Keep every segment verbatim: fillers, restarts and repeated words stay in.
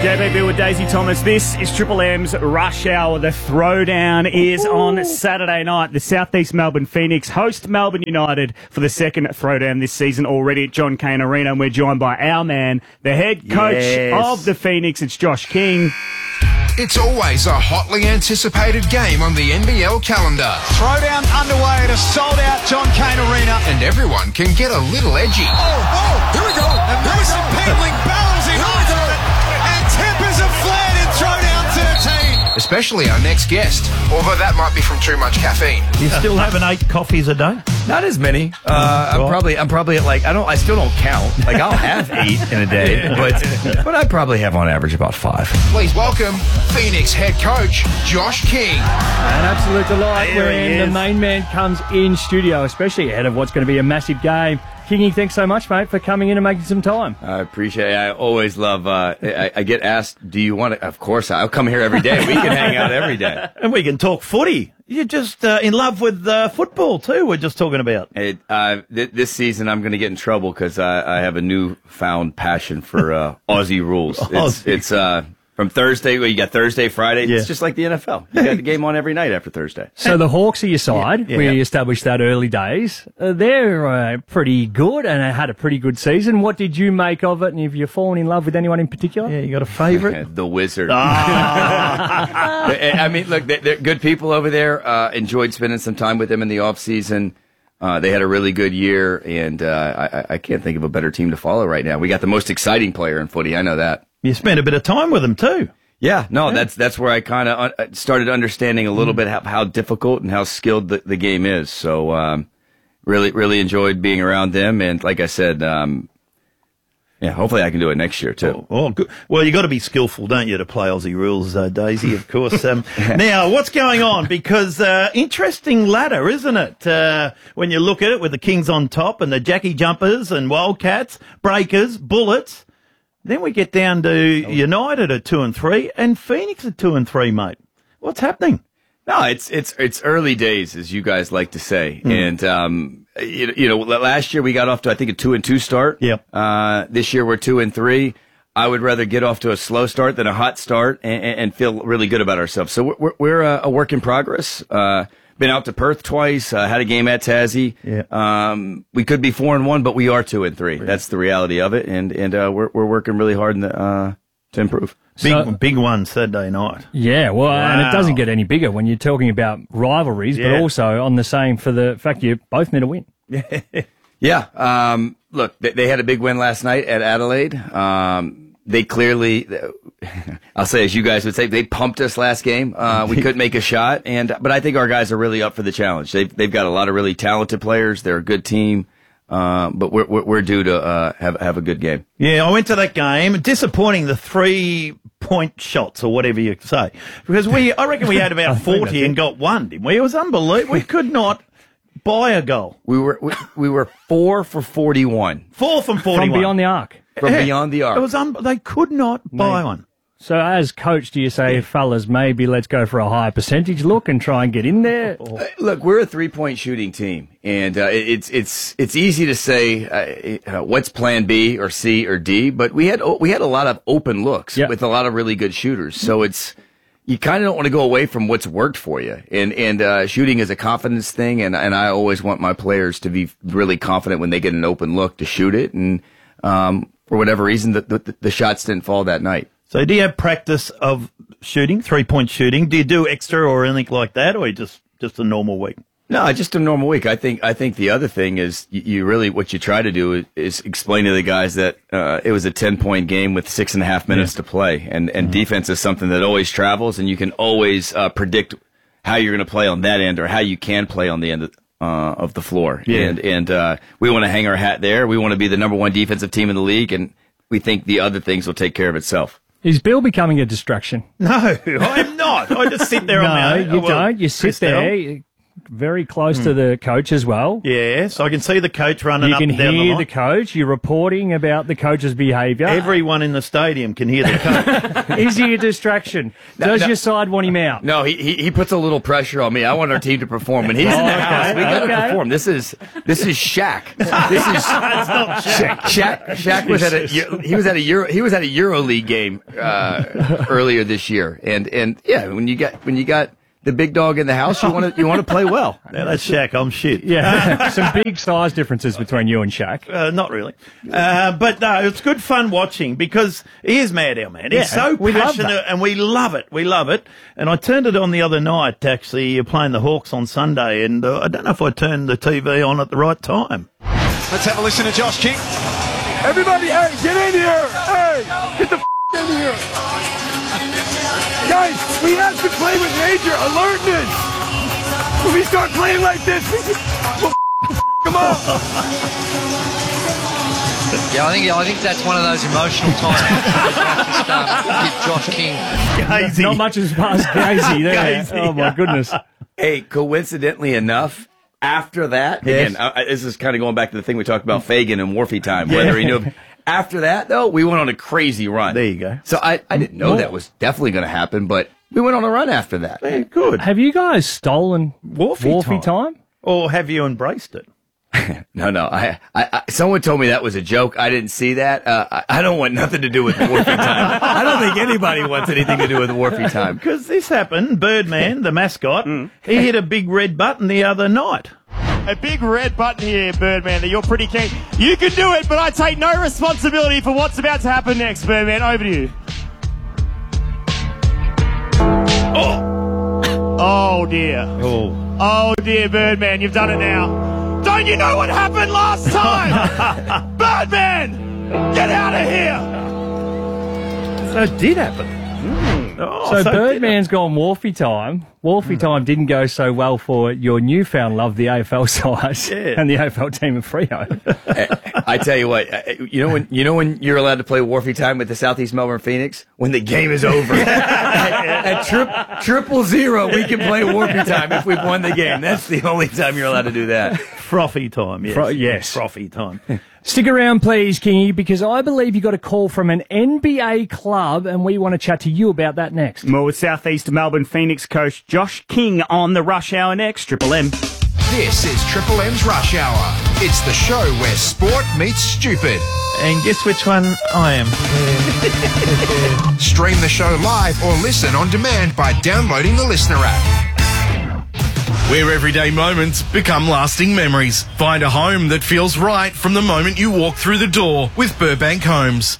J B B with Daisy Thomas. This is Triple M's Rush Hour. The throwdown is Ooh. on Saturday night. The Southeast Melbourne Phoenix host Melbourne United for the second throwdown this season already at John Cain Arena. And we're joined by our man, the head coach yes. of the Phoenix. It's Josh King. It's always a hotly anticipated game on the N B L calendar. Throwdown underway at a sold-out John Cain Arena. And everyone can get a little edgy. Oh, oh, here we go. And Mason Peatling barrels in eyes on it. And tempers are flared in Throwdown thirteen. Especially our next guest. Although that might be from too much caffeine. You still having eight coffees a day? Not as many. Uh, I'm probably, I'm probably at like, I don't, I still don't count. Like I'll have eight in a day, but, but I probably have on average about five. Please welcome Phoenix head coach Josh King. An absolute delight There when the main man comes in studio, especially ahead of what's going to be a massive game. Kingy, thanks so much, mate, for coming in and making some time. I appreciate it. I always love, uh, I, I get asked, do you want to, of course, I'll come here every day. We can hang out every day. And we can talk footy. You're just uh, in love with uh, football, too, we're just talking about. It, uh, th- this season, I'm going to get in trouble because I, I have a newfound passion for uh, Aussie rules. It's, Aussie. it's uh, from Thursday, well, you got Thursday, Friday. Yeah. It's just like the N F L. You got the game on every night after Thursday. So the Hawks are your side. Yeah, yeah, we yeah. established that early days. Uh, they're uh, pretty good and had a pretty good season. What did you make of it? And have you fallen in love with anyone in particular? Yeah, you got a favourite? The Wizard. Ah. I mean, look, they're, they're good people over there. Uh, enjoyed spending some time with them in the off season. Uh, they had a really good year, and uh, I, I can't think of a better team to follow right now. We got the most exciting player in footy. I know that. You spent a bit of time with them, too. Yeah, no, yeah. that's that's where I kind of un- started understanding a little mm. bit how, how difficult and how skilled the, the game is. So, um, really, really enjoyed being around them, and like I said, um, yeah, hopefully I can do it next year too. Oh, oh good. Well, you got to be skillful, don't you, to play Aussie rules, uh, Daisy? Of course. Um, now, what's going on? Because uh, interesting ladder, isn't it? Uh, when you look at it, with the Kings on top and the Jackie Jumpers and Wildcats, Breakers, Bullets. Then we get down to United at two and three, and Phoenix at two and three, mate. What's happening? No, it's it's it's early days, as you guys like to say, mm. and um, you, you know, last year we got off to I think a two and two start. Yep. Uh, this year we're two and three. I would rather get off to a slow start than a hot start, and, and feel really good about ourselves. So we're we're a, a work in progress. Uh, Been out to Perth twice. Uh, had a game at Tassie. Yeah. Um, we could be four and one, but we are two and three. That's the reality of it, and and uh, we're we're working really hard in the, uh, to improve. Big So- big one Saturday night. Yeah, well, Wow. and it doesn't get any bigger when you're talking about rivalries, Yeah. but also on the same for the fact you both need a win. Yeah. Um, look, they, they had a big win last night at Adelaide. Um, they clearly, I'll say as you guys would say, they pumped us last game. Uh, we couldn't make a shot, and but I think our guys are really up for the challenge. They've they've got a lot of really talented players. They're a good team. Uh, but we're, we're we're due to uh, have have a good game. Yeah, I went to that game. Disappointing, the three point shots or whatever you say, because we I reckon we had about forty and got one, didn't we? It was unbelievable. We could not buy a goal. We were we, we were four for forty one Four from forty-one From beyond the arc. from Yeah. beyond the arc. It was un- they could not buy Mate. one. So as coach, do you say, fellas, maybe let's go for a higher percentage look and try and get in there? Uh, Look, we're a three-point shooting team, and uh, it's it's it's easy to say uh, uh, what's Plan B or C or D, but we had we had a lot of open looks Yep. with a lot of really good shooters. So it's you kind of don't want to go away from what's worked for you, and and uh, shooting is a confidence thing, and and I always want my players to be really confident when they get an open look to shoot it, and um, for whatever reason, the, the the shots didn't fall that night. So do you have practice of shooting, three-point shooting? Do you do extra or anything like that, or you just just a normal week? No, just a normal week. I think. I think the other thing is you, you really what you try to do is, is explain to the guys that uh, it was a ten point game with six and a half minutes Yeah. to play, and and mm-hmm. defense is something that always travels, and you can always uh, predict how you're going to play on that end or how you can play on the end of, uh, of the floor. Yeah. And and uh, we want to hang our hat there. We want to be the number one defensive team in the league, and we think the other things will take care of itself. Is Bill becoming a distraction? No, I'm not. I just sit there no, on my own. you Well, don't. You sit Christelle. there. very close to the coach as well. Yes, I can see the coach running You up can and down the hear line. the coach. You're reporting about the coach's behaviour. Everyone in the stadium can hear the coach. Is he a distraction? Does no. your side want him out? No, he, he he puts a little pressure on me. I want our team to perform. When he's in the okay, house, we got to okay. perform. This is this is Shaq. This is Shaq. Shaq. Shaq was at a he was at a Euro he was at a EuroLeague game uh, earlier this year, and and yeah, when you got when you got the big dog in the house, you want to you want to play well. Now that's Shaq. I'm shit. Yeah, some big size differences between you and Shaq. Uh, not really. Uh, but no, it's good fun watching because he is mad, our man. He's Yeah, so we love passionate that. and we love it. We love it. And I turned it on the other night, actually, uh, playing the Hawks on Sunday. And uh, I don't know if I turned the T V on at the right time. Let's have a listen to Josh King. Everybody, hey, get in here! Hey, get the f- in here! Guys, we have to play with major alertness! When we start playing like this, we can, we'll f- them up! Yeah, I think I think that's one of those emotional times. Just, um, with Josh King. Gazy. Not much as far as Gazy there. Gazy. Oh, my goodness. Hey, coincidentally enough, after that, Yes. again, I, I- this is kind of going back to the thing we talked about Fagan and Wharfie time, whether he knew. After that, though, we went on a crazy run. There you go. So I, I didn't know that was definitely going to happen, but we went on a run after that. Yeah, good. Have you guys stolen Wharfie Wharfie time? Or have you embraced it? No, no. I, I, I, someone told me that was a joke. I didn't see that. Uh, I, I don't want nothing to do with Wharfie time. I don't think anybody wants anything to do with Wharfie time. Because this happened. Birdman, the mascot, he hit a big red button the other night. A big red button here, Birdman, that you're pretty keen. You can do it, but I take no responsibility for what's about to happen next, Birdman. Over to you. Oh, oh dear. Oh. Oh dear, Birdman, you've done it now. Don't you know what happened last time? Birdman, get out of here. So it did happen. Oh, So, so Birdman's gone Wharfie time. Wharfie time didn't go so well for your newfound love, the A F L side Yeah. and the A F L team of Freo. I tell you what, uh, you know when you know when you're allowed to play Wharfie time with the Southeast Melbourne Phoenix? When the game is over. at at tri- triple zero, we can play Wharfie time if we've won the game. That's the only time you're allowed to do that. Frothy time, yes. Fro- yes. Frothy time. Stick around, please, Kingy, because I believe you got a call from an N B A club, and we want to chat to you about that next. More with Southeast Melbourne Phoenix coach Josh King on the Rush Hour next. Triple M. This is Triple M's Rush Hour. It's the show where sport meets stupid. And guess which one I am? Stream the show live or listen on demand by downloading the Listener app. Where everyday moments become lasting memories. Find a home that feels right from the moment you walk through the door with Burbank Homes.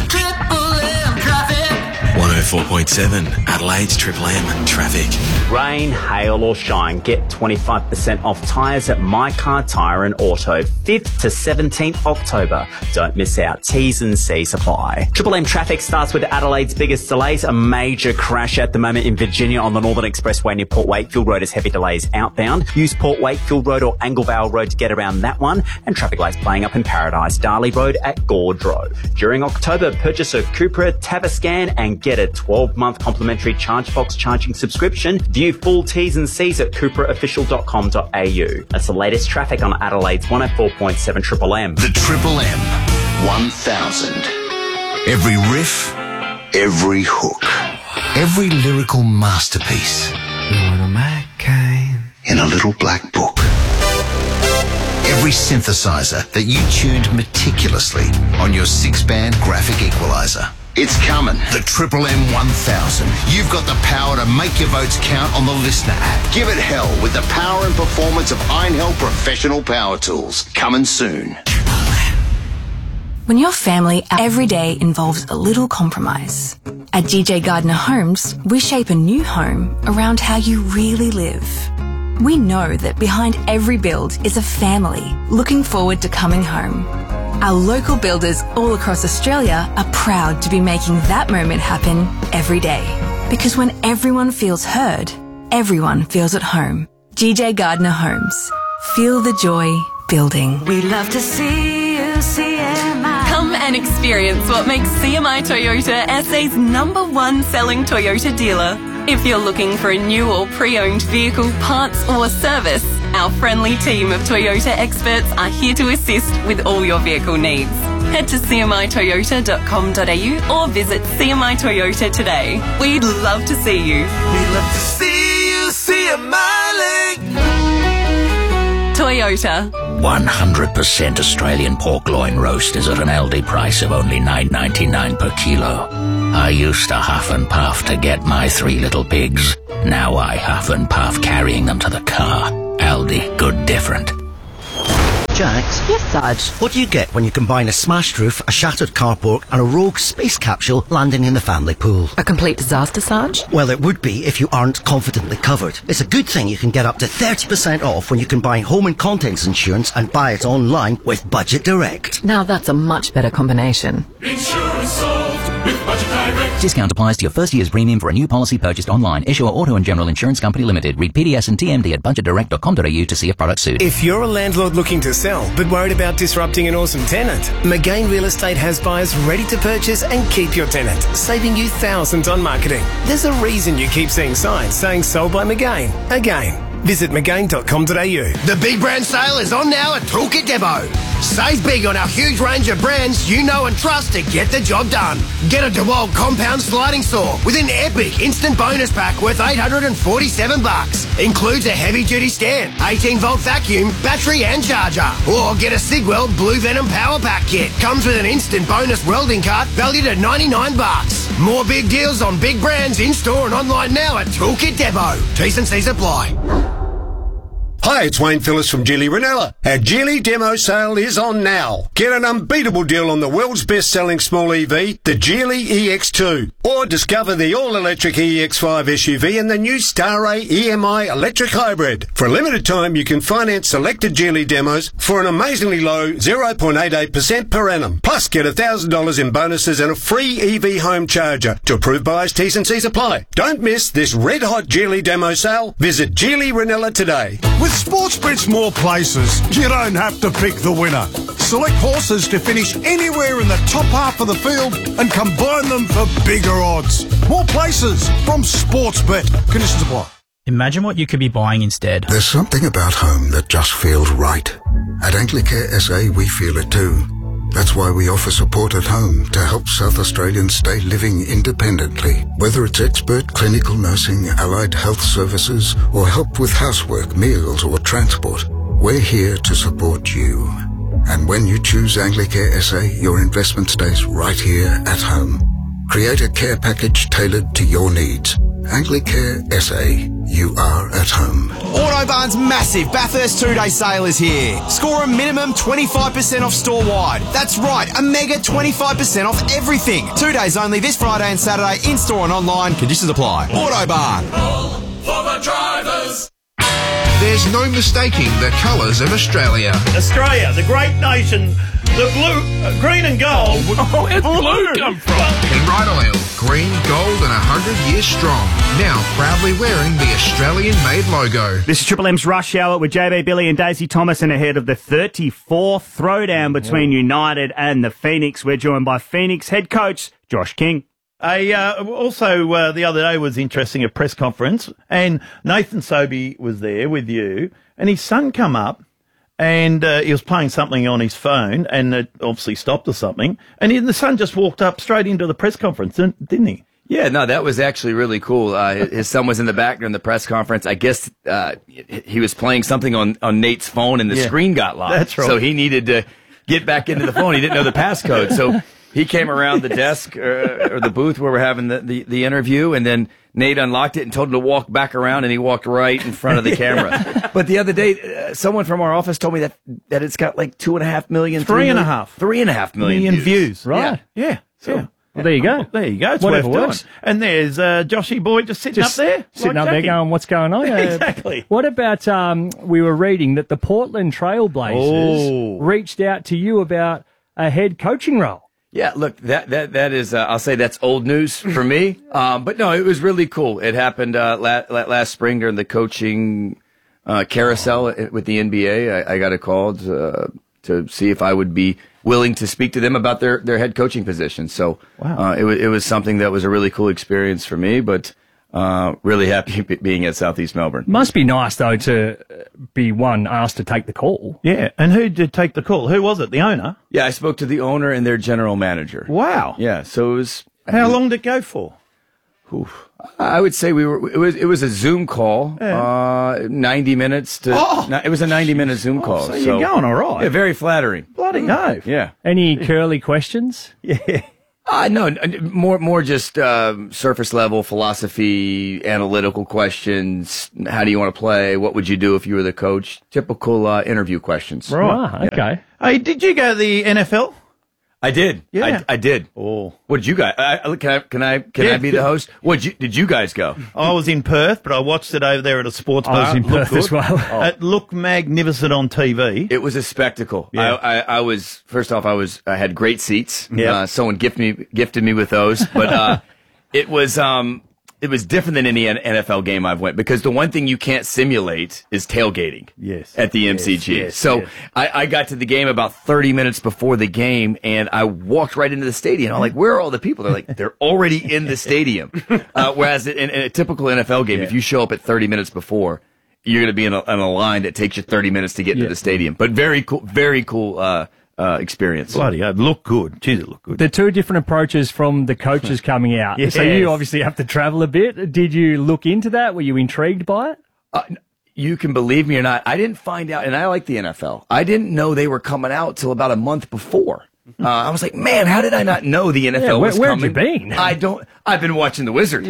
one oh four point seven Adelaide's Triple M Traffic. Rain, hail or shine, get twenty-five percent off tyres at My Car Tyre and Auto, fifth to seventeenth October. Don't miss out. T's and C's apply. Triple M traffic starts with Adelaide's biggest delays. A major crash at the moment in Virginia on the Northern Expressway near Port Wakefield Road has heavy delays outbound. Use Port Wakefield Road or Anglevale Road to get around that one. And traffic lights playing up in Paradise, Darley Road at Gorge Road. During October, purchase a Cupra Tavascan and get a twelve month complimentary ChargeBox charging subscription. View full T's and C's at cupra official dot com dot a u. That's the latest traffic on Adelaide's one oh four point seven Triple M. The Triple M one thousand. Every riff, every hook, every lyrical masterpiece. In a little black book. Every synthesizer that you tuned meticulously on your six-band graphic equalizer. It's coming. The Triple M one thousand. You've got the power to make your votes count on the Listener app. Give it hell with the power and performance of Iron Hell Professional Power Tools. Coming soon. When your family every day involves a little compromise. At G J Gardner Homes, we shape a new home around how you really live. We know that behind every build is a family looking forward to coming home. Our local builders all across Australia are proud to be making that moment happen every day. Because when everyone feels heard, everyone feels at home. G J Gardner Homes. Feel the joy building. We love to see you, C M I. Come and experience what makes C M I Toyota S A's number one selling Toyota dealer. If you're looking for a new or pre-owned vehicle, parts or service, our friendly team of Toyota experts are here to assist with all your vehicle needs. Head to c m i toyota dot com dot a u or visit C M I Toyota today. We'd love to see you. We'd love to see you see a miling. Toyota. one hundred percent Australian pork loin roast is at an Aldi price of only nine ninety-nine per kilo. I used to huff and puff to get my three little pigs. Now I huff and puff carrying them to the car. Aldi, good different. Jax? Yes, Sarge? What do you get when you combine a smashed roof, a shattered carport and a rogue space capsule landing in the family pool? A complete disaster, Sarge? Well, it would be if you aren't confidently covered. It's a good thing you can get up to thirty percent off when you combine home and contents insurance and buy it online with Budget Direct. Now that's a much better combination. Insurance solved with Budget Direct. Discount applies to your first year's premium for a new policy purchased online. Issuer Auto and General Insurance Company Limited. Read P D S and T M D at budget direct dot com dot a u to see if product suit. If you're a landlord looking to sell but worried about disrupting an awesome tenant, McGain Real Estate has buyers ready to purchase and keep your tenant, saving you thousands on marketing. There's a reason you keep seeing signs saying sold by McGain. Again. Visit mcgain dot com dot a u. The big brand sale is on now at Toolkit Depot. Save big on our huge range of brands you know and trust to get the job done. Get a DeWalt compound sliding saw with an epic instant bonus pack worth eight hundred forty-seven bucks. Includes a heavy duty stand, eighteen volt vacuum, battery and charger. Or get a Sigwell Blue Venom power pack kit. Comes with an instant bonus welding cart valued at ninety-nine bucks. More big deals on big brands in store and online now at Toolkit Depot. T's and C's apply. Hi, it's Wayne Phillips from Geely Ranella. Our Geely demo sale is on now. Get an unbeatable deal on the world's best-selling small E V, the Geely E X two. Or discover the all-electric E X five S U V and the new Starray E M I electric hybrid. For a limited time, you can finance selected Geely demos for an amazingly low zero point eight eight percent per annum. Plus, get one thousand dollars in bonuses and a free E V home charger. To approve buyers, T's and C's apply. Don't miss this red-hot Geely demo sale. Visit Geely Ranella today. With Sportsbet's more places, you don't have to pick the winner. Select horses to finish anywhere in the top half of the field and combine them for bigger odds. More places from Sportsbet. Conditions apply. Imagine what you could be buying instead. There's something about home that just feels right. At Anglicare S A, we feel it too. That's why we offer support at home to help South Australians stay living independently. Whether it's expert clinical nursing, allied health services, or help with housework, meals, or transport, we're here to support you. And when you choose Anglicare S A, your investment stays right here at home. Create a care package tailored to your needs. Anglicare S A. You are at home. Autobarn's massive Bathurst two-day sale is here. Score a minimum twenty-five percent off store-wide. That's right, a mega twenty-five percent off everything. Two days only this Friday and Saturday, in-store and online. Conditions apply. Autobarn. All for the drivers. There's no mistaking the colours of Australia. Australia, the great nation, the blue, uh, green and gold. Oh, where's blue come from? Penrite Oil, green, gold and one hundred years strong. Now proudly wearing the Australian-made logo. This is Triple M's Rush Hour with J B Billy and Daisy Thomas, and ahead of the thirty-fourth throwdown between United and the Phoenix. We're joined by Phoenix head coach Josh King. A, uh, also, uh, the other day was interesting, a press conference, and Nathan Sobey was there with you, and his son come up, and uh, he was playing something on his phone, and it obviously stopped or something, and he, the son just walked up straight into the press conference, didn't he? Yeah, no, that was actually really cool. Uh, his son was in the back during the press conference. I guess uh, he was playing something on, on Nate's phone, and the yeah, screen got locked. That's right. So he needed to get back into the phone. He didn't know the passcode, so he came around the desk or, or the booth where we're having the, the, the interview, and then Nate unlocked it and told him to walk back around, and he walked right in front of the camera. But the other day, uh, someone from our office told me that, that it's got like two and a half million, three, three and million, a half, three and a half million, million views. views. Right? Yeah. yeah. So, yeah. Well, there you go. There you go. It's Whatever worth works. doing. And there's uh, Joshy Boy just sitting Just up there. Sitting like up there Jackie. going, what's going on? Exactly. What about, um, we were reading that the Portland Trailblazers Oh. reached out to you about a head coaching role. Yeah, look, that that that is, uh, I'll say that's old news for me. Um, but no, it was really cool. It happened uh, la- la- last spring during the coaching uh, carousel with the N B A. I, I got a call to, uh, to see if I would be willing to speak to them about their, their head coaching position. So wow. uh, it was it was something that was a really cool experience for me. But uh, really happy b- being at Southeast Melbourne. Must be nice, though, to be one asked to take the call. Yeah, and who did take the call? Who was it? The owner? Yeah, I spoke to the owner and their general manager. Wow. Yeah, so it was. How long did it go for? Oof. I would say we were. It was. It was a Zoom call. Yeah. Uh, ninety minutes to. Oh! No, it was a ninety-minute Zoom call. so you're going all right. Yeah, very flattering. Bloody oath. Yeah. Any curly questions? Yeah. Uh, no, n- more more just um, surface level philosophy, analytical questions. How do you want to play? What would you do if you were the coach? Typical uh, interview questions. Right. Ah, okay. Hey, did you go to the N F L? I did. Yeah. I, I did. Oh. What did you guys? I, I- can I? Can I? Can Yeah, I be the yeah. host? What did you, did you guys go? I was in Perth, but I watched it over there at a sports I bar. was in It looked Perth as good. well. It looked magnificent on T V. It was a spectacle. Yeah. I, I, I was first off. I was. I had great seats. Yeah. Uh, someone gifted me gifted me with those, but uh, it was um it was different than any N F L game I've went because the one thing you can't simulate is tailgating. Yes. At the M C G. Yes, yes, so yes. I, I got to the game about thirty minutes before the game, and I walked right into the stadium. I'm like, where are all the people? They're like, they're already in the stadium. Uh, whereas in, in a typical N F L game, Yeah. if you show up at thirty minutes before, you're going to be in a, in a line that takes you thirty minutes to get Yeah. to the stadium. But very cool, very cool uh, uh, experience. Bloody oath. Looked good. Jeez, it looked good. The two different approaches from the coaches coming out. Yes. So you obviously have to travel a bit. Did you look into that? Were you intrigued by it? Uh, you can believe me or not, I didn't find out, and I like the N F L. I didn't know they were coming out till about a month before. Uh, I was like, man, how did I not know the N F L Yeah, where- was where'd coming? you been? I don't. I've been watching The Wizard.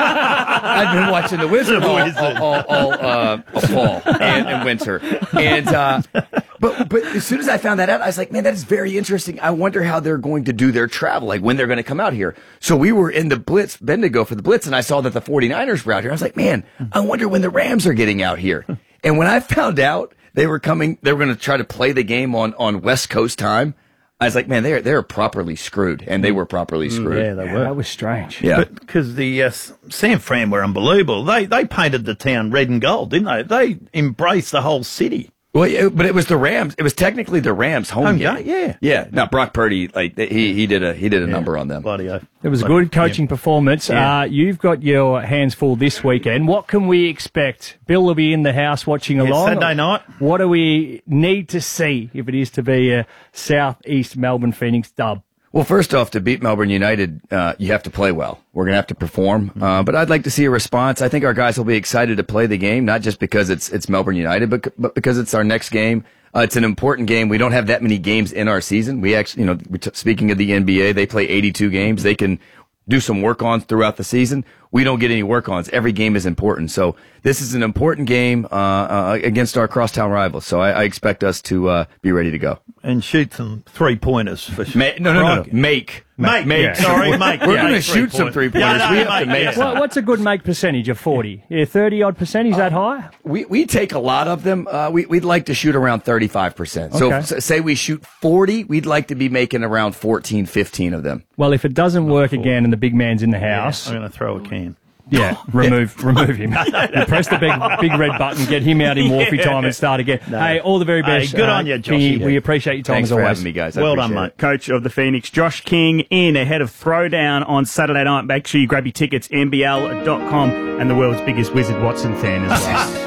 I've been watching The Wizard all, all, all, all, uh, all fall and, and winter. And uh, but but as soon as I found that out, I was like, man, that is very interesting. I wonder how they're going to do their travel, like when they're going to come out here. So we were in the Blitz, Bendigo for the Blitz, and I saw that the 49ers were out here. I was like, man, I wonder when the Rams are getting out here. And when I found out they were coming, they were going to try to play the game on, on West Coast time. I was like, man, they're they're properly screwed, and they were properly screwed. Yeah, they were. That was strange. Yeah. But because the uh, San Fran were unbelievable. They they painted the town red and gold, didn't they? They embraced the whole city. Well, yeah, but it was the Rams. It was technically the Rams' home, Home game. game, yeah. yeah. Now Brock Purdy, like he he did a he did a number on them. Bloody oath. It was a Bloody- good coaching performance. Yeah. Uh, you've got your hands full this weekend. What can we expect? Bill will be in the house watching Yeah, along. Saturday night. What do we need to see if it is to be a South East Melbourne Phoenix dub? Well, first off, to beat Melbourne United, uh, you have to play well. We're going to have to perform. Uh, but I'd like to see a response. I think our guys will be excited to play the game, not just because it's it's Melbourne United, but but because it's our next game. Uh, it's an important game. We don't have that many games in our season. We actually, you know, we t- speaking of the N B A, they play eighty-two games. They can do some work-ons throughout the season. We don't get any work-ons. Every game is important. So this is an important game uh, uh, against our crosstown rivals. So I, I expect us to uh, be ready to go. And shoot some three pointers for Ma- no, no, no, no. Make. Make, Make. yeah. Sorry, make. We're Yeah, going to make shoot three some three pointers. pointers. Yeah, no, we have make, to make yeah. some. What, what's a good make percentage of forty? Yeah, thirty odd percent? Is that high? We we take a lot of them. Uh, we we'd like to shoot around thirty-five percent. So Okay. s- say we shoot forty, we'd like to be making around fourteen, fifteen of them. Well, if it doesn't work again and the big man's in the house, I'm going to throw a can. yeah, remove remove him. You press the big big red button, get him out in Morphy Yeah. time and start again. No. Hey, all the very Hey, best. good uh, on you, Kingy. Joshy. We appreciate your time Thanks as for always. having me, guys. I Well done, appreciate mate. it. Coach of the Phoenix, Josh King, in ahead of Throwdown on Saturday night. Make sure you grab your tickets, N B L dot com, and the world's biggest Wizard Watson fan as well.